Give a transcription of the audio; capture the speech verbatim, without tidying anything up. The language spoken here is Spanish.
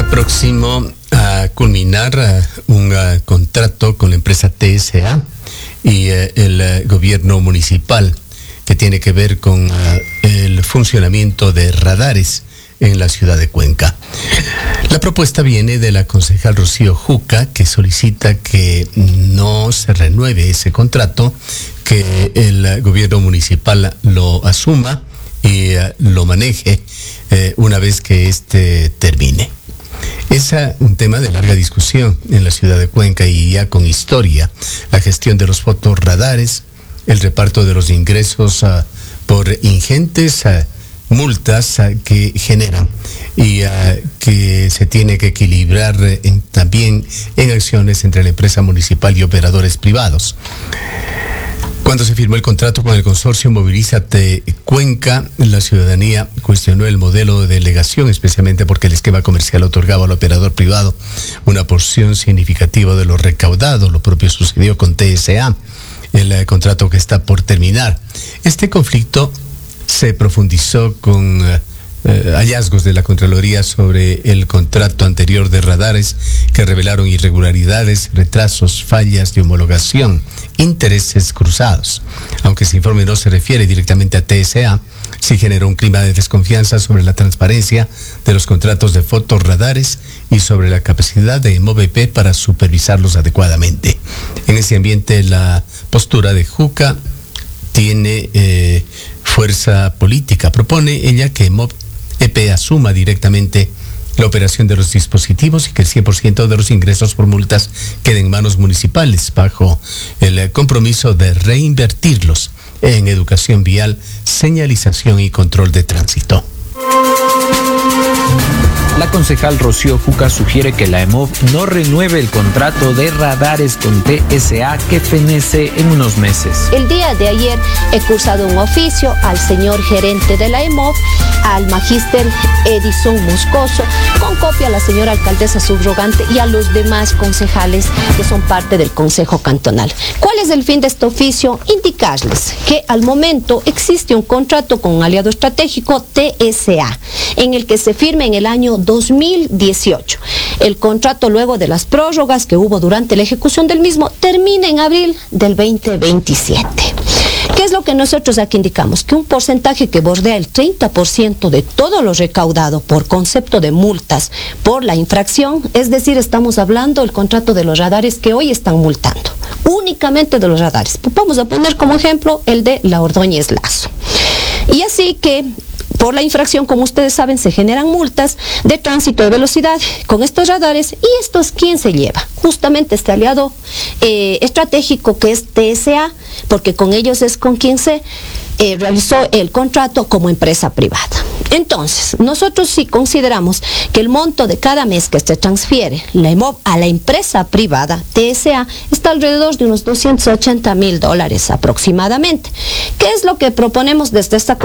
Está próximo a culminar uh, un uh, contrato con la empresa T S A y uh, el uh, gobierno municipal que tiene que ver con uh, el funcionamiento de radares en la ciudad de Cuenca. La propuesta viene de la concejal Rocío Juca, que solicita que no se renueve ese contrato, que el gobierno municipal lo asuma y uh, lo maneje eh, una vez que este termine. Es uh, un tema de larga discusión en la ciudad de Cuenca y ya con historia. La gestión de los fotorradares, el reparto de los ingresos uh, por ingentes uh, multas uh, que generan y uh, que se tiene que equilibrar uh, en, también en acciones entre la empresa municipal y operadores privados. Cuando se firmó el contrato con el consorcio Movilízate Cuenca, la ciudadanía cuestionó el modelo de delegación, especialmente porque el esquema comercial otorgaba al operador privado una porción significativa de lo recaudado. Lo propio sucedió con T S A, el eh, contrato que está por terminar. Este conflicto se profundizó con eh, eh, hallazgos de la Contraloría sobre el contrato anterior de radares que revelaron irregularidades, retrasos, fallas de homologación, intereses cruzados. Aunque ese informe no se refiere directamente a T S A, sí generó un clima de desconfianza sobre la transparencia de los contratos de fotorradares y sobre la capacidad de M O V P para supervisarlos adecuadamente. En ese ambiente, la postura de Juca tiene eh, fuerza política. Propone ella que M O V P asuma directamente la operación de los dispositivos y que el cien por ciento de los ingresos por multas queden en manos municipales, bajo el compromiso de reinvertirlos en educación vial, señalización y control de tránsito. La concejal Rocío Juca sugiere que la E M O V no renueve el contrato de radares con T S A que fenece en unos meses. El día de ayer he cursado un oficio al señor gerente de la E M O V, al magíster Edison Moscoso, con copia a la señora alcaldesa subrogante y a los demás concejales que son parte del Consejo Cantonal. ¿Cuál es el fin de este oficio? Indicarles que al momento existe un contrato con un aliado estratégico, T S A, en el que se firma en el año dos mil dieciocho. El contrato, luego de las prórrogas que hubo durante la ejecución del mismo, termina en abril del veinte veintisiete. ¿Qué es lo que nosotros aquí indicamos? Que un porcentaje que bordea el treinta por ciento de todo lo recaudado por concepto de multas por la infracción, es decir, estamos hablando del contrato de los radares que hoy están multando, únicamente de los radares. Vamos a poner como ejemplo el de la Ordóñez Lazo. Y así que por la infracción, como ustedes saben, se generan multas de tránsito de velocidad con estos radares. ¿Y estos quién se lleva? Justamente este aliado eh, estratégico que es T S A, porque con ellos es con quien se eh, realizó el contrato como empresa privada. Entonces, nosotros sí consideramos que el monto de cada mes que se transfiere la E M O V a la empresa privada, T S A, está alrededor de unos doscientos ochenta mil dólares aproximadamente. ¿Qué es lo que proponemos desde esta